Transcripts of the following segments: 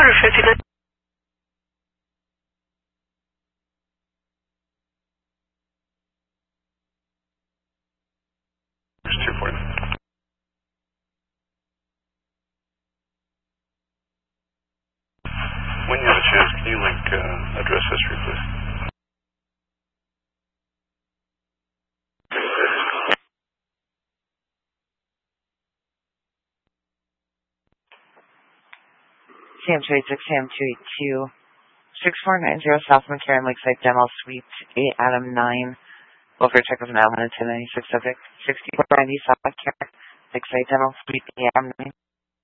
259. There's 240. When you have a chance, can you link address history, please? CM286, CM282, 6490 South McCarran, Lakeside Demo Suite 8, Adam 9. Welfare check was now on today, 6 6490 South McCarran, Lakeside Demo Suite 8, Adam 9.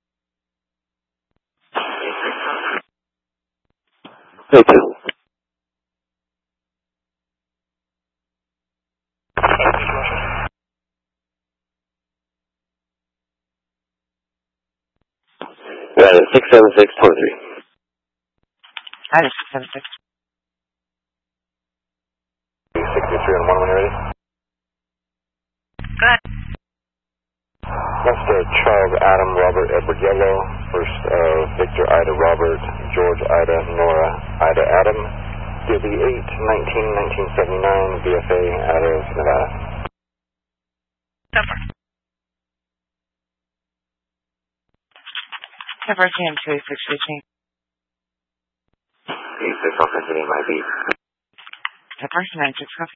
Thank you. Got it, 67623. That is 676. 63 on 1 when you're ready. Go ahead. Next to Charles Adam Robert Edward Yellow. First Victor Ida Robert George Ida Nora Ida Adam. DB 8-19-1979 BFA out of Nevada. Over. Cover CM286 reaching. 86 Officer City, my beat. Cover 96 copy.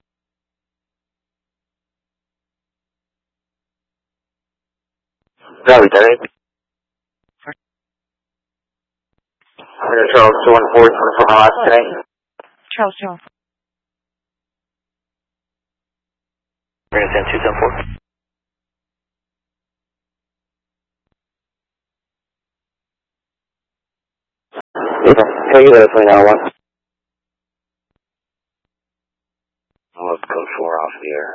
No, Lieutenant. Charles 214 from my last today. Charles 214. We're going to send 274. Can you let us know now, one? I'll have code 4 off the air.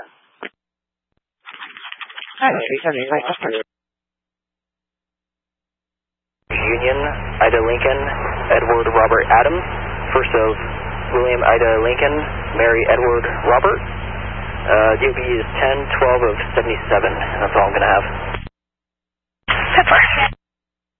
Union, Ida Lincoln, Edward Robert Adam. First of William Ida Lincoln, Mary Edward Robert. DOB is 10-12 of 77. That's all I'm going to have. Pepper.